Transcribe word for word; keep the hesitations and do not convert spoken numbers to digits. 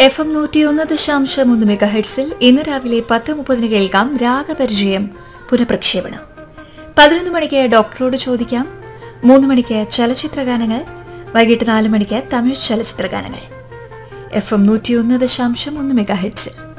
F M നൂറ്റിയൊന്ന് ദശാംശം മൂന്ന് മെഗാ ഹെർട്സിൽ ഇന്ന് രാവിലെ പത്ത് മുപ്പതിന് കേൾക്കാം രാഗപരിചയം പുനഃപ്രക്ഷേപണം. പതിനൊന്ന് മണിക്ക് ഡോക്ടറോട് ചോദിക്കാം, മൂന്ന് മണിക്ക് ചലച്ചിത്രഗാനങ്ങൾ, വൈകിട്ട് നാല് മണിക്ക് തമിഴ് ചലച്ചിത്രഗാനങ്ങൾ. എഫ് എം നൂറ്റിയൊന്ന് ദശാംശം മൂന്ന് മെഗാ ഹെർട്സിൽ